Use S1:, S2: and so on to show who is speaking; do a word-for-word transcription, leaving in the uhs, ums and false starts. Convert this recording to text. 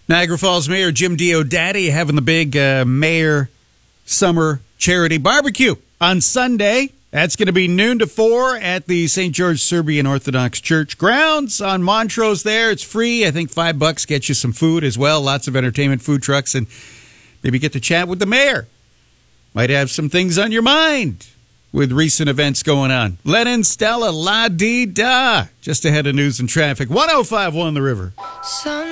S1: Niagara Falls Mayor Jim Diodati having the big uh, Mayor Summer Charity Barbecue on Sunday. That's going to be noon to four at the Saint George Serbian Orthodox Church grounds on Montrose there. It's free. I think five bucks gets you some food as well. Lots of entertainment, food trucks, and maybe get to chat with the mayor. Might have some things on your mind with recent events going on. Lennon, Stella, la-dee-da. Just ahead of news and traffic. one oh five point one The River.
S2: Some